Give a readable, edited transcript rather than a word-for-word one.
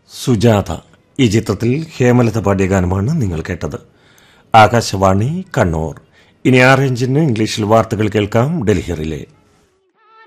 സുജാത ഈ ചിത്രത്തിൽ ഹേമലത പാടിയ ഗാനമാണ് നിങ്ങൾ കേട്ടത്. ആകാശവാണി കണ്ണൂർ. ഇനി 6 ഇഞ്ചിന് ഇംഗ്ലീഷിൽ വാർത്തകൾ കേൾക്കാം ഡൽഹി റിലേ.